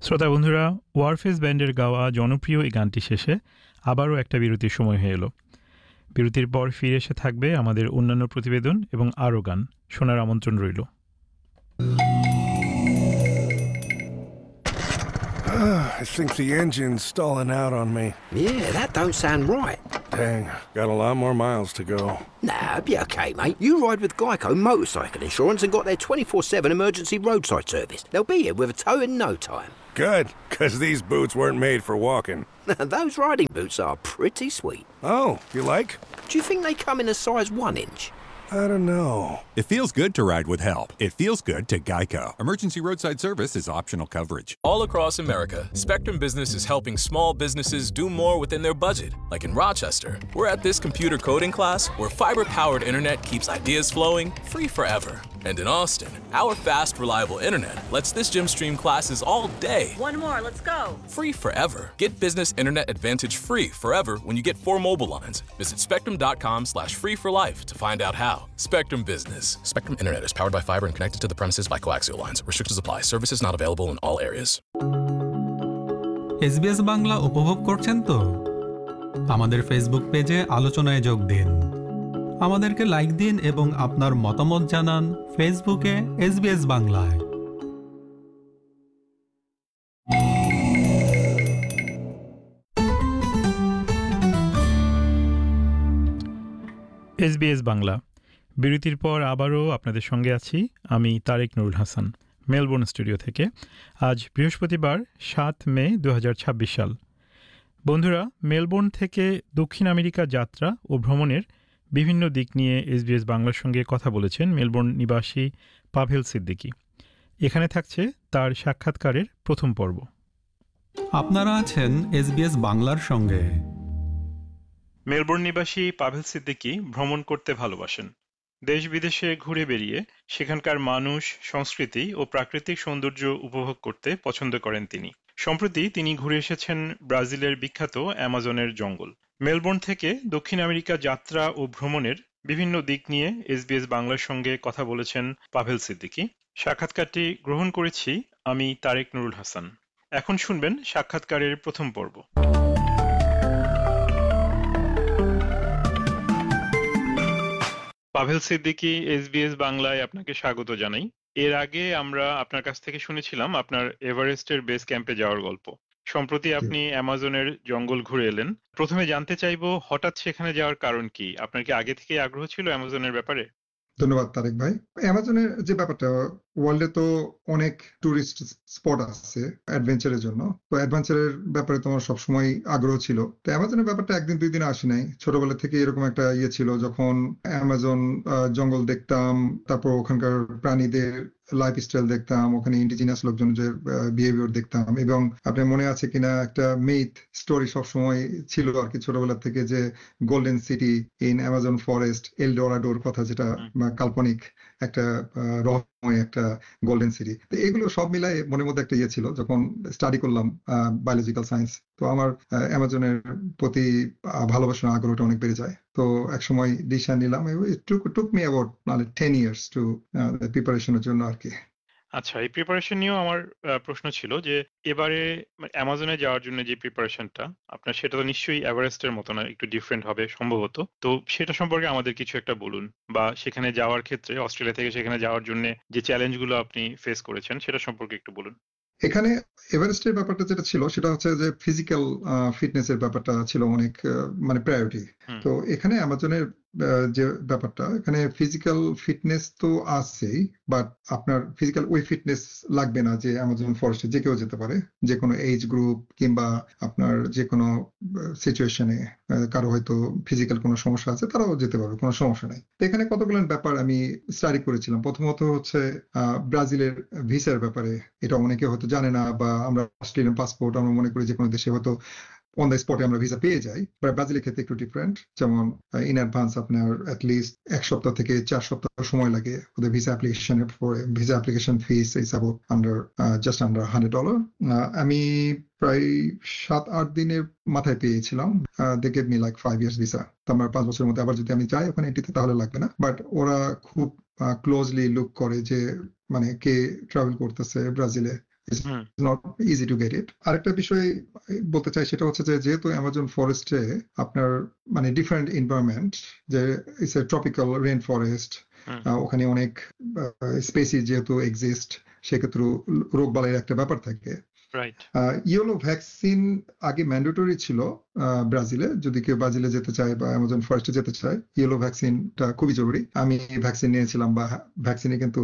শ্রোতা বন্ধুরা, ওয়ারফেজ ব্যান্ডের গাওয়া জনপ্রিয় এই গানটি শেষে আবারও একটা বিরতির সময় হয়ে এলো। বিরতির পর ফিরে এসে থাকবে আমাদের অন্যান্য প্রতিবেদন এবং আরও গান শোনার আমন্ত্রণ রইল। I think the engine's stalling out on me. Yeah, that don't sound right. Dang, got a lot more miles to go. Nah, be okay, mate. You ride with Geico Motorcycle Insurance and got their 24/7 emergency roadside service. They'll be here with a tow in no time. Good, because these boots weren't made for walking. Those riding boots are pretty sweet. Oh, you like? Do you think they come in a size 1 inch? I don't know. It feels good to ride with help. It feels good to Geico. Emergency roadside service is optional coverage. All across America, Spectrum Business is helping small businesses do more within their budget. Like in Rochester, we're at this computer coding class where fiber-powered internet keeps ideas flowing free forever. And in Austin, our fast, reliable internet lets this gym stream classes all day. One more, let's go. Free forever. Get business internet advantage free forever when you get 4 mobile lines. Visit spectrum.com/free for life to find out how. Spectrum Business. Spectrum Internet is powered by fiber and connected to the premises by coaxial lines. Restrictions apply. Services not available in all areas. SBS Bangla উপভোগ করছেন তো? আমাদের Facebook পেজে আলোচনায় যোগ দিন, আমাদেরকে like দিন এবং আপনার মতামত জানান ফেসবুকে SBS বাংলায়। SBS বাংলা বিরতির পর আবারও আপনাদের সঙ্গে আছি আমি তারেক নুরুল হাসান, মেলবোর্ন স্টুডিও থেকে। আজ বৃহস্পতিবার 7 মে 2026 সাল। বন্ধুরা, মেলবোর্ন থেকে দক্ষিণ আমেরিকা যাত্রা ও ভ্রমণের বিভিন্ন দিক নিয়ে SBS বাংলার সঙ্গে কথা বলেছেন মেলবোর্ন নিবাসী পাভেল সিদ্দিকী। এখানে থাকছে তার সাক্ষাৎকারের প্রথম পর্ব। আপনারা আছেন SBS বাংলার সঙ্গে। মেলবোর্ন নিবাসী পাভেল সিদ্দিকী ভ্রমণ করতে ভালোবাসেন। দেশ বিদেশে ঘুরে বেরিয়ে সেখানকার মানুষ, সংস্কৃতি ও প্রাকৃতিক সৌন্দর্য উপভোগ করতে পছন্দ করেন তিনি। সম্প্রতি তিনি ঘুরে এসেছেন ব্রাজিলের বিখ্যাত অ্যামাজনের জঙ্গল। মেলবোর্ন থেকে দক্ষিণ আমেরিকা যাত্রা ও ভ্রমণের বিভিন্ন দিক নিয়ে SBS বাংলার সঙ্গে কথা বলেছেন পাভেল সিদ্দিকী। সাক্ষাৎকারটি গ্রহণ করেছি আমি তারেক নুরুল হাসান। এখন শুনবেন সাক্ষাৎকারের প্রথম পর্ব। পাভেল সিদ্দিকী, SBS বাংলায় আপনাকে স্বাগত জানাই। এর আগে আমরা আপনার কাছ থেকে শুনেছিলাম আপনার এভারেস্টের বেস ক্যাম্পে যাওয়ার গল্প। সম্প্রতি আপনি অ্যামাজনের জঙ্গল ঘুরে এলেন। প্রথমে জানতে চাইবো, হঠাৎ সেখানে যাওয়ার কারণ কি? আপনার কি আগে থেকেই আগ্রহ ছিল অ্যামাজনের ব্যাপারে? ধন্যবাদ তারেক ভাই। অ্যামাজনের যে ব্যাপারটা, ওয়ার্ল্ডে তো অনেক টুরিস্ট স্পট আছে অ্যাডভেঞ্চারের জন্য। তো অ্যাডভেঞ্চারের ব্যাপারে তোমার সবসময় আগ্রহ ছিল। তো অ্যামাজনের ব্যাপারটা একদিন দুই দিন আসি নাই, ছোটবেলা থেকে এরকম একটা ইয়ে ছিল। যখন অ্যামাজন জঙ্গল দেখতাম, তারপর ওখানকার প্রাণীদের লাইফস্টাইল দেখতাম, ওখানে ইন্ডিজিনাস লোকজনের বিহেভিয়ার দেখতাম। এবং আপনার মনে আছে কিনা একটা মেইথ স্টোরি সবসময় ছিল আর কি ছোটবেলা থেকে, যে golden city in Amazon forest, এল ডোরাডোর কথা, যেটা কাল্পনিক একটা রহস্যময় একটা গোল্ডেন সিটি। তো এগুলো সব মিলাই মনের মধ্যে একটা ইয়ে ছিল যখন স্টাডি করলাম বায়োলজিক্যাল সায়েন্স। তো আমার অ্যামাজনের প্রতি ভালোবাসার আগ্রহটা অনেক বেড়ে যায়। তো এক সময় ডিসিশন নিলাম। Took me about 10 years two প্রিপারেশনের জন্য আর কি। আচ্ছা, এই প্রিপারেশন নিয়েও আমার প্রশ্ন ছিল যে এবারে অ্যামাজনে যাওয়ার জন্য যে প্রিপারেশনটা আপনার, সেটা তো নিশ্চয়ই এভারেস্টের মতো না, একটু ডিফারেন্ট হবে সম্ভবত। তো সেটা সম্পর্কে আমাদের কিছু একটা বলুন, বা সেখানে যাওয়ার ক্ষেত্রে অস্ট্রেলিয়া থেকে সেখানে যাওয়ার জন্য যে চ্যালেঞ্জগুলো আপনি ফেস করেছেন সেটা সম্পর্কে একটু বলুন। এখানে এভারেস্টের ব্যাপারটা যেটা ছিল সেটা হচ্ছে যে ফিজিক্যাল ফিটনেসের ব্যাপারটা ছিল অনেক মানে প্রায়োরিটি। তো এখানে অ্যামাজনের যে ব্যাপারটা, এখানে ফিজিক্যাল ফিটনেস তো আছেই, বাট আপনার ফিজিক্যাল ওই ফিটনেস লাগবে না যে অ্যামাজন ফরেস্টে যে কেউ যেতে পারে, যে কোনো এজ গ্রুপ কিংবা আপনার যে কোনো সিচুয়েশনে কারো হয়তো ফিজিক্যাল কোনো সমস্যা আছে তারাও যেতে পারবে, কোনো সমস্যা নেই। তো এখানে কতগুলো ব্যাপার আমি স্টাডি করেছিলাম। প্রথমত হচ্ছে ব্রাজিলের ভিসার ব্যাপারে। এটা অনেকে হয়তো জানে না, বা আমরা অস্ট্রেলিয়ান পাসপোর্ট আমরা মনে করি যে কোনো দেশে হয়তো অন দ্য স্পটে আমরা ভিসা পেয়ে যাই, বাট ব্রাজিলের ক্ষেত্রে একটু ডিফারেন্ট। যেমন ইন অ্যাডভান্স আপনার অ্যাটলিস্ট 1 সপ্তাহ থেকে 4 সপ্তাহ সময় লাগে ওদের ভিসা অ্যাপ্লিকেশনের। পরে visa application fees is about just under $100। আমি প্রায় 7-8 দিনের মাথায় পেয়েছিলাম। They gave me like 5 years visa. তো আমার 5 বছরের মধ্যে আবার যদি আমি যাই ওখানে এটিতে, তাহলে লাগবে না। বাট ওরা খুব ক্লোজলি লুক করে যে মানে কে ট্রাভেল করতেছে ব্রাজিলে, It's hmm not easy to get it. আরেকটা বিষয় বলতে চাই সেটা হচ্ছে যে যেহেতু অ্যামাজন ফরেস্টে আপনার মানে ডিফারেন্ট এনভায়রনমেন্ট, যে it's a tropical rain forest, হুম ওখানে অনেক স্পেসিস যেহেতু এক্সিস্ট, সেক্ষেত্রে রোগবালাইয়ের একটা ব্যাপার থাকে। রাইট ইয়েলো ভ্যাকসিন আগে ম্যান্ডেটরি ছিল ব্রাজিলে, যদি কেউ ব্রাজিলে যেতে চায় বা অ্যামাজন ফরেস্টে যেতে চায় ইয়েলো ভ্যাকসিনটা খুবই জরুরি। আমি ভ্যাকসিন নিয়েছিলাম, বা ভ্যাকসিনে কিন্তু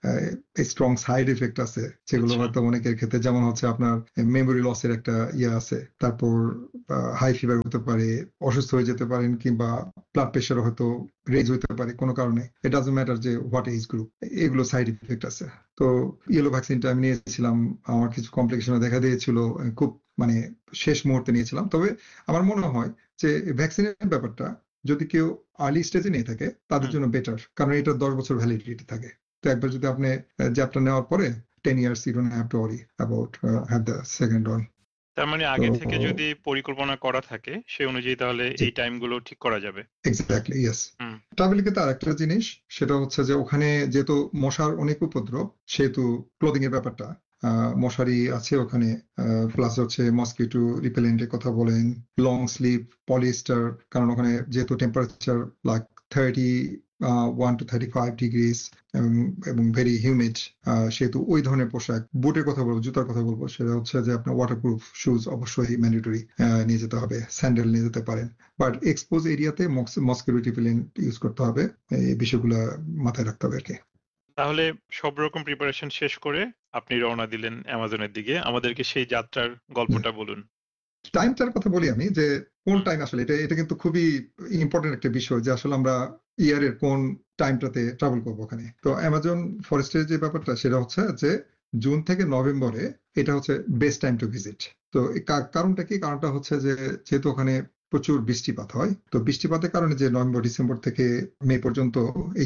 স্ট্রং সাইড এফেক্ট আছে, যেগুলো আচ্ছা হয়তো অনেকের ক্ষেত্রে, যেমন হচ্ছে আপনার মেমোরি লসের একটা ইয়ে আছে, তারপর হাই ফিভার হতে পারে, অসুস্থ হয়ে যেতে পারেন, কিংবা ব্লাড প্রেশার হয়তো রেজ হতে পারে কোনো কারণে, ইট ডাজন্ট ম্যাটার যে হোয়াট এজ গ্রুপ, এগুলো সাইড ইফেক্ট আছে। তো ইয়েলো ভ্যাকসিনটা আমি নিয়েছিলাম, আমার কিছু কমপ্লিকেশন দেখা দিয়েছিল, খুব মানে শেষ মুহূর্তে নিয়েছিলাম। তবে আমার মনে হয় যে ভ্যাকসিনের ব্যাপারটা যদি কেউ আর্লি স্টেজে নিয়ে থাকে তাদের হুম জন্য বেটার, কারণ এটা 10 বছর ভ্যালিডিটি থাকে। তো একবার যদি আপনি জ্যাবটা নেওয়ার পরে 10 years you don't have to worry about have the second one. তার মানে তো আগে থেকে যদি পরিকল্পনা করা থাকে সেই অনুযায়ী তাহলে জি, এই টাইমগুলো ঠিক করা যাবে। Exactly, yes. হুম ট্রাভেলিং এর আরেকটা জিনিস, সেটা হচ্ছে যে ওখানে যেহেতু মশার অনেক উপদ্রব, সেহেতু ক্লোদিং এর ব্যাপারটা, মশারি আছে ওখানে, প্লাস হচ্ছে মসকিটো রিপেলেন্টের কথা বলেন, লং স্লিভ, পলিয়েস্টার, কারণ ওখানে যেহেতু টেম্পারেচার লাইক 31 to 35 degrees এবং ভেরি হিউমিড, সেহেতু ওই ধরনের পোশাক, বুটের কথা বলবো, জুতার কথা বলবো, সেটা হচ্ছে যে আপনার ওয়াটারপ্রুফ শুজ অবশ্যই ম্যান্ডেটরি নিয়ে যেতে হবে, স্যান্ডেল নিয়ে যেতে পারেন, বাট এক্সপোজ এরিয়াতে মসকিটো রিপেলেন্ট ইউজ করতে হবে। এই বিষয়গুলো মাথায় রাখতে হবে আর কি। তাহলে সব রকম প্রিপারেশন শেষ করে আপনি রওনা দিলেন অ্যামাজনের দিকে, আমাদেরকে সেই যাত্রার গল্পটা বলুন। টাইমটার কথা বলি আমি, যে কোন হুম টাইম আসলে, এটা এটা কিন্তু খুবই ইম্পর্টেন্ট একটা বিষয়, যে আসলে আমরা ইয়ারের কোন টাইমটাতে ট্রাভেল করবো ওখানে। তো অ্যামাজন ফরেস্টের যে ব্যাপারটা সেটা হচ্ছে যে জুন থেকে নভেম্বরে এটা হচ্ছে বেস্ট টাইম টু ভিজিট। তো কারণটা কি? কারণটা হচ্ছে যে যেহেতু ওখানে প্রচুর বৃষ্টিপাত হয়, তো বৃষ্টিপাতের কারণে যে নভেম্বর ডিসেম্বর থেকে মে পর্যন্ত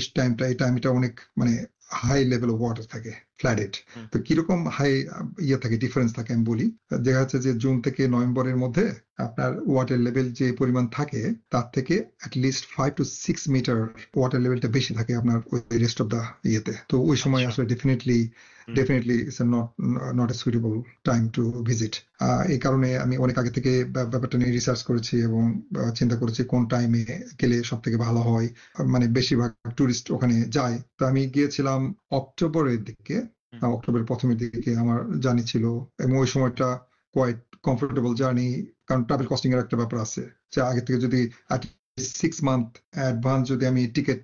এই টাইমটা অনেক মানে হাই লেভেল অফ ওয়াটার থাকে, ফ্লাডেড। হুম তো কিরকম হাই ইয়ে থাকে, ডিফারেন্স থাকে আমি বলি। দেখা যাচ্ছে যে জুন থেকে নভেম্বরের মধ্যে আপনার ওয়াটার লেভেল যে পরিমাণ থাকে তার থেকে অ্যাটলিস্ট 5 to 6 মিটার ওয়াটার লেভেলটা বেশি থাকে আপনার ওই রেস্ট অফ দা ইয়েতে। তো ওই সময় আচ্ছা আসলে definitely hmm it's not a suitable time to visit. এই কারণে আমি অনেক আগে থেকে ব্যাপারটা নিয়ে রিসার্চ করেছি এবং চিন্তা করেছি কোন টাইমে গেলে সব থেকে ভালো হয়, মানে বেশিরভাগ টুরিস্ট ওখানে যায়। তো আমি গিয়েছিলাম অক্টোবরের দিকে, হুম অক্টোবরের প্রথমের দিকে আমার জার্নি ছিল, এবং ওই সময়টা কোয়াইট কমফোর্টেবল জার্নি, কারণ ট্রাভেল কস্টিং এর একটা ব্যাপার আছে, যে আগে থেকে যদি 6 month অ্যাডভান্স যদি আমি টিকিট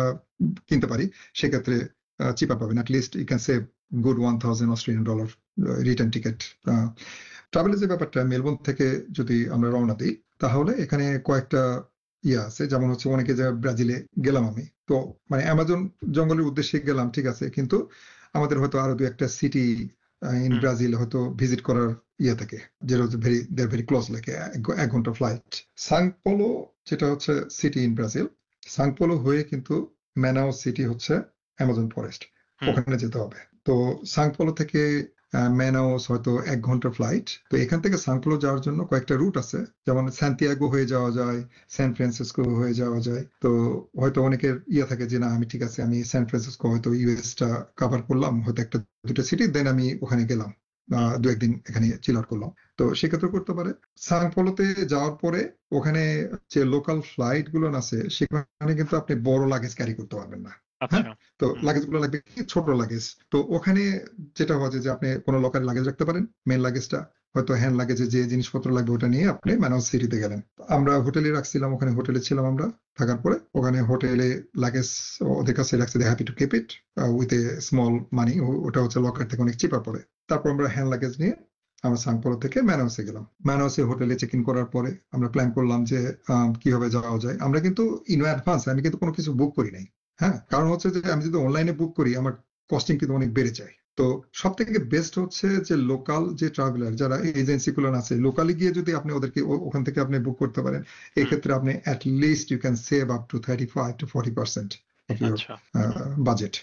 কিনতে পারি, সেক্ষেত্রে চিপার পাবেন, at least you can save good $1,000 return ticket. ট্রাভেলের যে ব্যাপারটা, মেলবোর্ন থেকে যদি আমরা রওনা দিই তাহলে এখানে কয়েকটা ইয়ে আছে, যেমন হচ্ছে অনেকে যে ব্রাজিলে গেলাম আমি, তো মানে অ্যামাজন জঙ্গলের উদ্দেশ্যে গেলাম ঠিক আছে, কিন্তু আমাদের হয়তো আরো দু একটা সিটি ইন হুম ব্রাজিল হয়তো ভিজিট করার ইয়ে থাকে, যেটা হচ্ছে ভেরি ক্লোজ, লাগে 1 ঘন্টা ফ্লাইট। সাং পোলো যেটা হচ্ছে city in Brazil, Tsang polo হয়ে কিন্তু ম্যানাউস সিটি হচ্ছে অ্যামাজন ফরেস্ট, হুম ওখানে যেতে হবে। তো সাং পোলো থেকে ম্যানাউস হয়তো 1 ঘন্টা ফ্লাইট। তো এখান থেকে সাং পোলো যাওয়ার জন্য কয়েকটা রুট আছে, যেমন সান্তিয়াগো হয়ে যাওয়া যায়, সান ফ্রান্সিসকো হয়ে যাওয়া যায়। তো হয়তো অনেকের ইয়ে থাকে যে না আমি ঠিক আছে, আমি সান ফ্রান্সিসকো হয়তো ইউএসটা কভার করলাম, হয়তো একটা দুটো সিটি, দেন আমি ওখানে গেলাম, হুম 2 একদিন এখানে চিল আউট করলাম। তো সেক্ষেত্রে করতে পারে। সাং পোলোতে যাওয়ার পরে ওখানে যে লোকাল ফ্লাইট গুলো আছে, সেখানে কিন্তু আপনি বড় লাগেজ ক্যারি করতে পারবেন না। হ্যাঁ, আচ্ছা তো হুম লাগেজ গুলো লাগবে কি ছোট লাগেজ। তো ওখানে যেটা হচ্ছে যে আপনি কোনো লকারে লাগেজ রাখতে পারেন, মেন লাগেজটা হয়তো হ্যান্ড লাগেজে যে জিনিসপত্র লাগবে ওটা নিয়ে আপনি ম্যানাউস সিটিতে গেলেন। আমরা হোটেলে রাখছিলাম, ওখানে হোটেলে ছিলাম আমরা থাকার পরে, ওখানে হোটেলে লাগেজ ওদের কাছে রাখছে, দে happy to keep it with a small মানি, ওটা হচ্ছে লকার থেকে অনেক চিপার পড়ে। তারপর আমরা হ্যান্ড লাগেজ নিয়ে আমরা সাংপোলো থেকে ম্যানাউসে গেলাম। ম্যানাউসে হোটেলে চেক ইন করার পরে আমরা প্ল্যান করলাম যে কিভাবে যাওয়া যায়। আমরা কিন্তু ইন অ্যাডভান্স, আমি কিন্তু কোনো কিছু বুক করি নাই। হ্যাঁ, কারণ হচ্ছে যে আমি যদি অনলাইনে বুক করি আমার কস্টিং কিন্তু অনেক বেড়ে যায়। তো সব থেকে বেস্ট হচ্ছে যে লোকাল যে ট্রাভেলার যারা এজেন্সি গুলো আছে, লোকালি গিয়ে যদি আপনি ওদেরকে ওখান থেকে আপনি বুক করতে পারেন, এই হুম ক্ষেত্রে আপনি at least you can save up to 35 to 40% of your আচ্ছা বাজেট।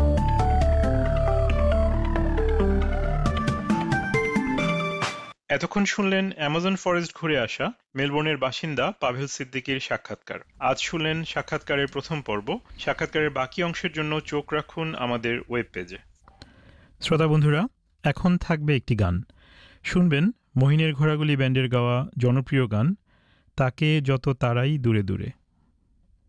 এতক্ষণ শুনলেন অ্যামাজন ফরেস্ট ঘুরে আসা মেলবোর্নের বাসিন্দা পাভেল সিদ্দিকীর সাক্ষাৎকার। আজ শুনলেন সাক্ষাৎকারের প্রথম পর্ব। সাক্ষাৎকারের বাকি অংশের জন্য চোখ রাখুন আমাদের ওয়েব পেজে। শ্রোতা বন্ধুরা, এখন থাকবে একটি গান শুনবেন মহিনের ঘোড়াগুলি ব্যান্ডের গাওয়া জনপ্রিয় গান তাকে যত তারাই দূরে দূরে